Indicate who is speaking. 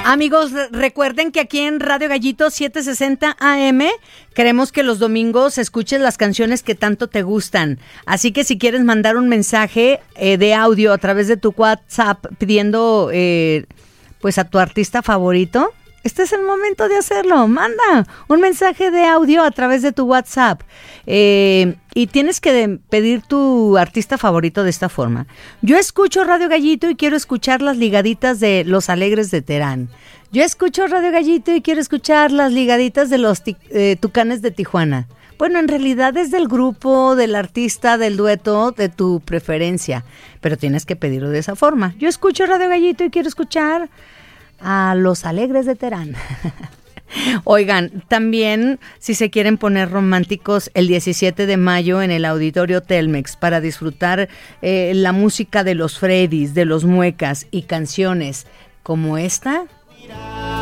Speaker 1: Amigos, recuerden que aquí en Radio Gallito 760 AM queremos que los domingos escuches las canciones que tanto te gustan. Así que si quieres mandar un mensaje de audio a través de tu WhatsApp pidiendo pues a tu artista favorito, este es el momento de hacerlo. Manda un mensaje de audio a través de tu WhatsApp. Y tienes que pedir tu artista favorito de esta forma. Yo escucho Radio Gallito y quiero escuchar las ligaditas de Los Alegres de Terán. Yo escucho Radio Gallito y quiero escuchar las ligaditas de los Tucanes de Tijuana. Bueno, en realidad es del grupo, del artista, del dueto, de tu preferencia. Pero tienes que pedirlo de esa forma. Yo escucho Radio Gallito y quiero escuchar a Los Alegres de Terán. Oigan, también si se quieren poner románticos, el 17 de mayo en el Auditorio Telmex para disfrutar la música de los Freddys, de los Muecas y canciones como esta